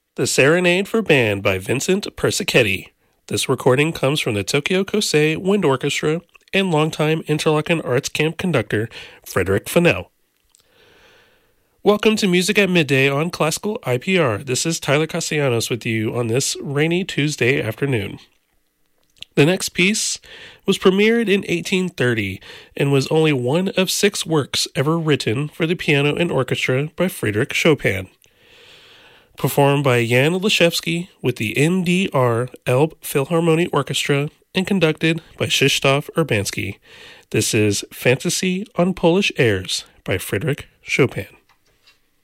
The Serenade for Band by Vincent Persichetti. This recording comes from the Tokyo Kosei Wind Orchestra and longtime Interlochen Arts Camp conductor Frederick Fennell. Welcome to Music at Midday on Classical IPR. This is Tyler Castellanos with you on this rainy Tuesday afternoon. The next piece was premiered in 1830 and was only one of 6 works ever written for the piano and orchestra by Frédéric Chopin. Performed by Jan Leszewski with the NDR Elbe Philharmonic Orchestra and conducted by Krzysztof Urbanski. This is Fantasy on Polish Airs by Frédéric Chopin.